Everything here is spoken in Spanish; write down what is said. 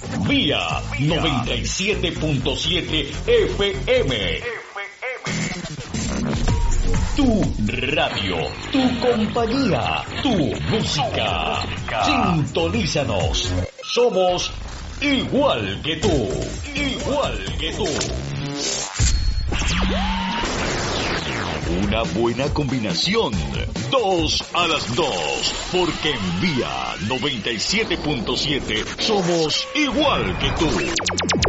Vía 97.7 FM. Tu radio, tu compañía, tu música. Sintonízanos. Somos igual que tú. Igual que tú. Una buena combinación. 2 a las 2. Porque en Vía 97.7 somos igual que tú.